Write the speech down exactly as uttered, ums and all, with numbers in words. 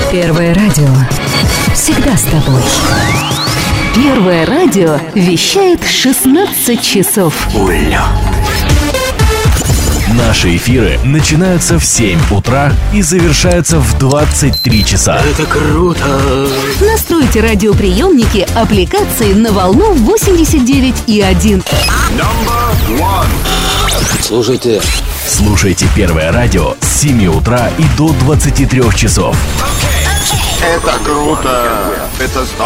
Первое радио. Всегда с тобой. Первое радио вещает шестнадцать часов. Уля. Наши эфиры начинаются в семь утра и завершаются в двадцать три часа. Это круто! Настройте радиоприемники аппликации на волну восемьдесят девять и один. Слушайте. Слушайте Первое радио с семи утра и до двадцати трёх часов. Это круто! Это здорово!